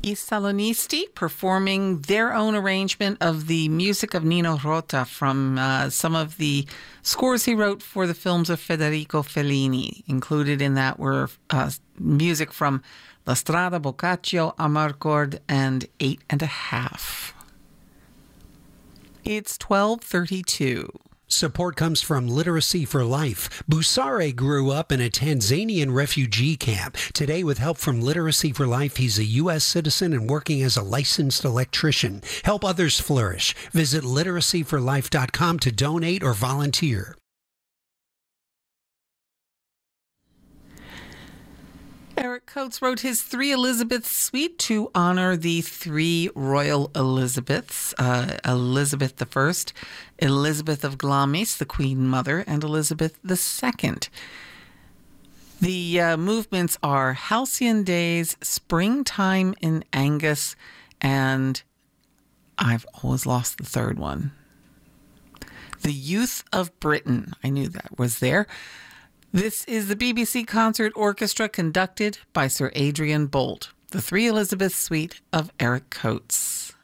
I Salonisti performing their own arrangement of the music of Nino Rota from some of the scores he wrote for the films of Federico Fellini. Included in that were music from La Strada, Boccaccio, Amarcord, and 8½. It's 12:32. Support comes from Literacy for Life. Busare grew up in a Tanzanian refugee camp. Today, with help from Literacy for Life, he's a U.S. citizen and working as a licensed electrician. Help others flourish. Visit literacyforlife.com to donate or volunteer. Eric Coates wrote his Three Elizabeths suite to honor the three royal Elizabeths, Elizabeth I, Elizabeth of Glamis, the Queen Mother, and Elizabeth II. The movements are Halcyon Days, Springtime in Angus, and I've always lost the third one. The Youth of Britain. I knew that was there. This is the BBC Concert Orchestra conducted by Sir Adrian Boult. The Three Elizabeths suite of Eric Coates.